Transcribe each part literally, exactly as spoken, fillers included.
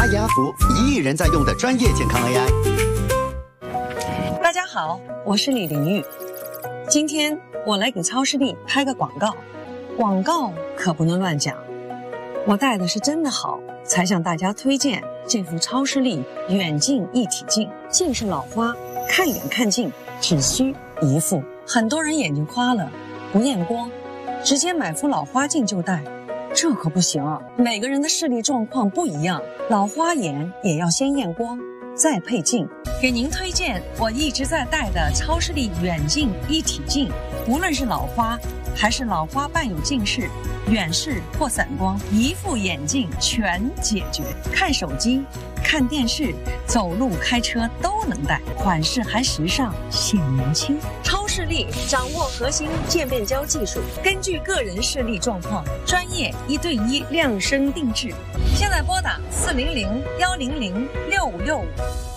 阿雅福一亿人在用的专业健康 A I。 大家好，我是李玲玉。今天我来给超视力拍个广告，广告可不能乱讲。我戴的是真的好，才向大家推荐这副超视力远近一体镜。近视老花，看远看近只需一副。很多人眼睛花了，不验光，直接买副老花镜就戴。这可不行啊！每个人的视力状况不一样，老花眼也要先验光，再配镜。给您推荐我一直在戴的超视力远近一体镜，无论是老花还是老花伴有近视、远视或散光，一副眼镜全解决。看手机、看电视、走路、开车都能戴，款式还时尚，显年轻。超视力掌握核心渐变焦技术，根据个人视力状况，专业一对一量身定制。现在拨打四零零幺零零六五六五。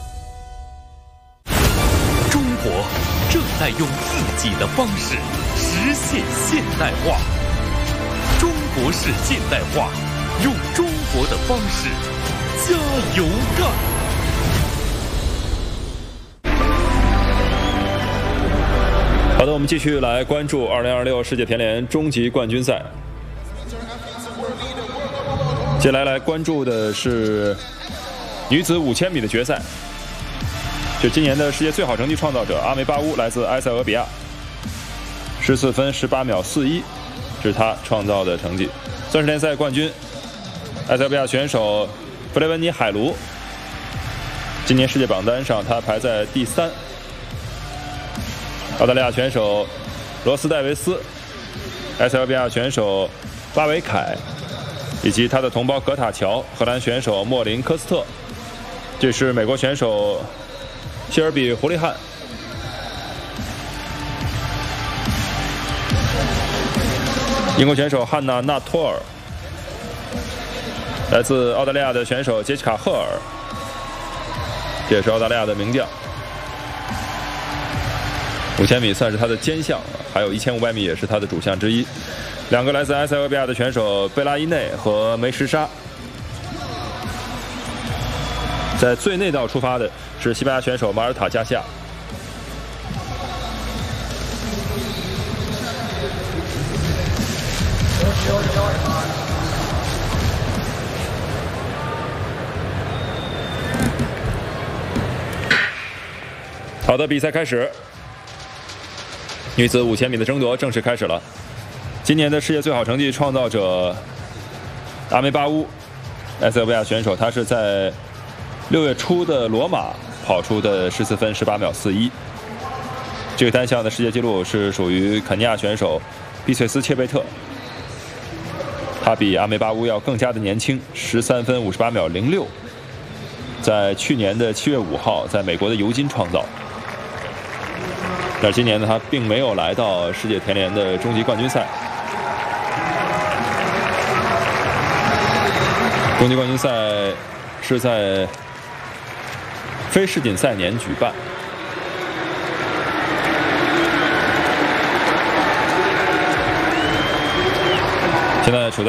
中国正在用自己的方式实现现代化。中国式现代化，用中国的方式加油干！ 好的，我们继续来关注二零二六世界田联终极冠军赛。接下来来关注的是女子五千米的决赛。是今年的世界最好成绩创造者阿梅巴乌，来自埃塞俄比亚，十四分十八秒四一，是他创造的成绩。钻石联赛冠军埃塞俄比亚选手弗雷文尼海卢，今年世界榜单上他排在第三。澳大利亚选手罗斯戴维斯，埃塞俄比亚选手巴维凯，以及他的同胞格塔乔，荷兰选手莫林科斯特，这是美国选手谢尔比·胡利汉，英国选手汉娜·纳托尔，来自澳大利亚的选手杰西卡·赫尔，这也是澳大利亚的名将。五千米算是他的尖项，还有一千五百米也是他的主项之一。两个来自埃塞俄比亚的选手贝拉伊内和梅什沙。在最内道出发的是西班牙选手马尔塔加西亚。好的，比赛开始，女子五千米的争夺正式开始了。今年的世界最好成绩创造者阿梅巴乌，埃塞俄比亚选手，他是在六月初的罗马跑出的十四分十八秒四一，这个单项的世界纪录是属于肯尼亚选手比翠斯切贝特，他比阿梅巴乌要更加的年轻，十三分五十八秒零六，在去年的七月五号在美国的尤金创造。但今年呢，他并没有来到世界田联的终极冠军赛。终极冠军赛是在非世锦赛年举办。现在处在